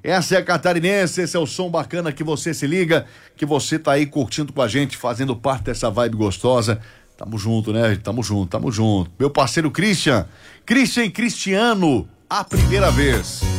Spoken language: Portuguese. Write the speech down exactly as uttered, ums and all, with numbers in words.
Essa é a Catarinense, esse é o som bacana que você se liga, que você tá aí curtindo com a gente, fazendo parte dessa vibe gostosa. Tamo junto, né? Tamo junto, tamo junto. Meu parceiro Christian, Christian e Cristiano, a primeira vez.